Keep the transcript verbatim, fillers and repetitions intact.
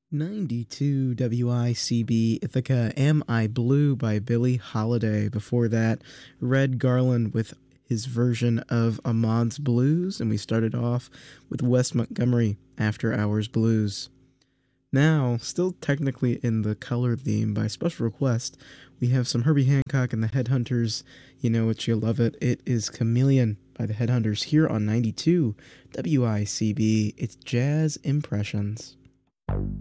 ninety-two W I C B Ithaca, Am I Blue by Billie Holiday. Before that, Red Garland with his version of Ahmad's Blues, and we started off with Wes Montgomery, After Hours Blues. Now, still technically in the color theme by special request, we have some Herbie Hancock and the Headhunters. You know it, you'll love it. It is Chameleon by the Headhunters here on ninety-two W I C B. It's Jazz Impressions.